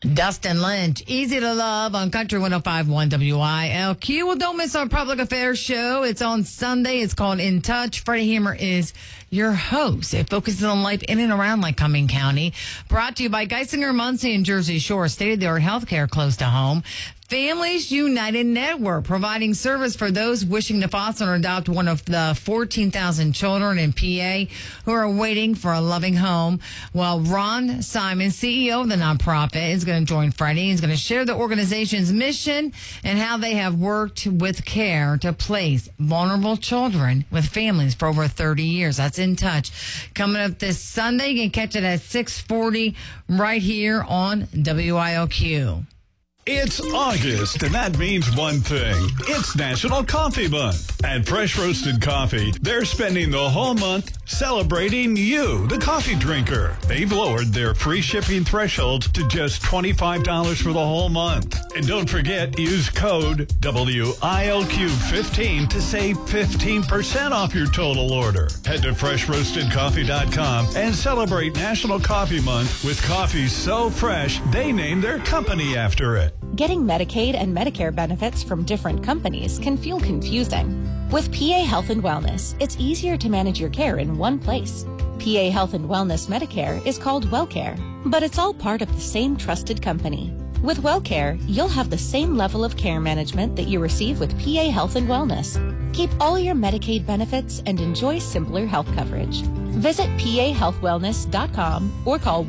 Dustin Lynch, Easy to Love on Country 105.1 WILQ. Well, don't miss our public affairs show. It's on Sunday. It's called In Touch. Freddie Hammer is your host. It focuses on life in and around Lycoming County. Brought to you by Geisinger, Muncie, and Jersey Shore. State-of-the-art healthcare close to home. Families United Network, providing service for those wishing to foster or adopt one of the 14,000 children in PA who are waiting for a loving home. Well, Ron Simon, CEO of the nonprofit, is going to join Freddie. He's going to share the organization's mission and how they have worked with care to place vulnerable children with families for over 30 years. That's In Touch. Coming up this Sunday, you can catch it at 6:40 right here on WILQ. It's August, and that means one thing. It's National Coffee Month. At Fresh Roasted Coffee, they're spending the whole month celebrating you, the coffee drinker. They've lowered their free shipping threshold to just $25 for the whole month. And don't forget, use code WILQ15 to save 15% off your total order. Head to FreshRoastedCoffee.com and celebrate National Coffee Month with coffee so fresh, they named their company after it. Getting Medicaid and Medicare benefits from different companies can feel confusing. With PA Health and Wellness, it's easier to manage your care in one place. PA Health and Wellness Medicare is called WellCare, but it's all part of the same trusted company. With WellCare, you'll have the same level of care management that you receive with PA Health and Wellness. Keep all your Medicaid benefits and enjoy simpler health coverage. Visit pahealthwellness.com or call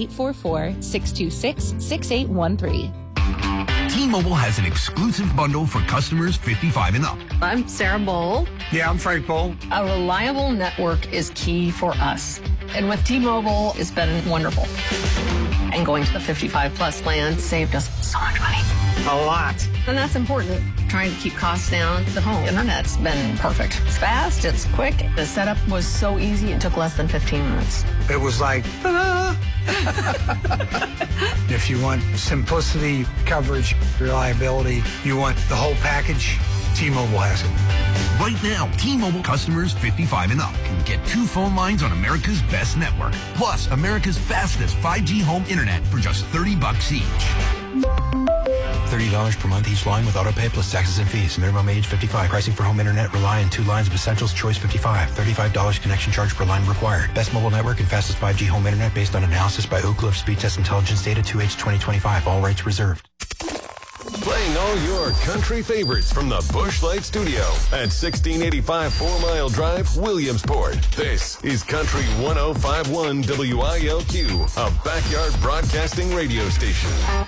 1-844-626-6813. T-Mobile has an exclusive bundle for customers 55 and up. I'm Sarah Bowl. Yeah, I'm Frank Bowl. A reliable network is key for us. And with T-Mobile, it's been wonderful. And going to the 55-plus plan saved us so much money. A lot. And that's important. Trying to keep costs down. The home internet's been perfect. It's fast, it's quick. The setup was so easy, it took less than 15 minutes. It was like, ta-da! If you want simplicity, coverage, reliability, you want the whole package, T-Mobile has it. Right now, T-Mobile customers 55 and up can get 2 phone lines on America's best network, plus America's fastest 5G home internet for just $30 each. $30 per month each line with autopay plus taxes and fees. Minimum age 55. Pricing for home internet rely on 2 lines of Essentials Choice 55. $35 connection charge per line required. Best mobile network and fastest 5G home internet based on analysis by Oak Cliff Speed Test Intelligence Data 2H2025. All rights reserved. Playing all your country favorites from the Busch Light Studio at 1685 4 Mile Drive, Williamsport. This is Country 105.1 WILQ, a backyard broadcasting radio station.